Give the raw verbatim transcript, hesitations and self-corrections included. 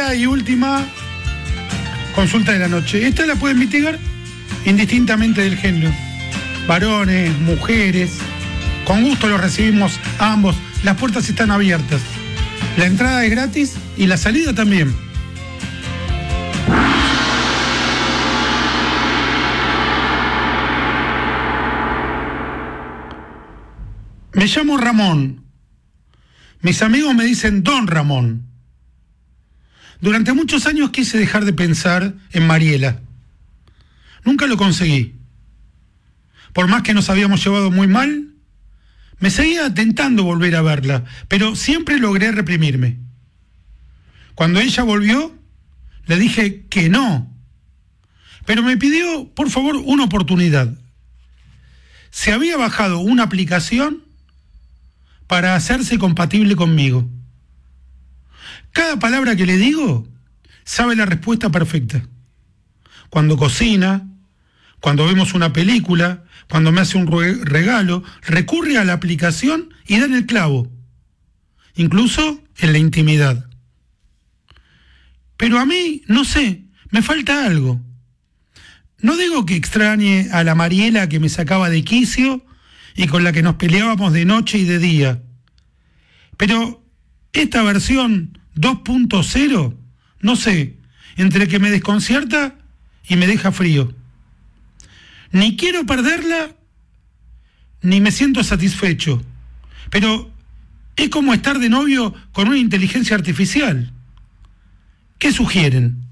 Tercera y última consulta de la noche. Esta la pueden mitigar indistintamente del género. Varones, mujeres, con gusto los recibimos ambos. Las puertas están abiertas. La entrada es gratis y la salida también. Me llamo Ramón. Mis amigos me dicen Don Ramón. Durante muchos años quise dejar de pensar en Mariela. Nunca lo conseguí. Por más que nos habíamos llevado muy mal, me seguía tentando volver a verla, pero siempre logré reprimirme. Cuando ella volvió, le dije que no, pero me pidió, por favor, una oportunidad. Se había bajado una aplicación para hacerse compatible conmigo. Cada palabra que le digo, sabe la respuesta perfecta. Cuando cocina, cuando vemos una película, cuando me hace un regalo, recurre a la aplicación y da en el clavo, incluso en la intimidad. Pero a mí, no sé, me falta algo. No digo que extrañe a la Mariela que me sacaba de quicio y con la que nos peleábamos de noche y de día. Pero esta versión dos punto cero, no sé, entre que me desconcierta y me deja frío. Ni quiero perderla, ni me siento satisfecho. Pero es como estar de novio con una inteligencia artificial. ¿Qué sugieren?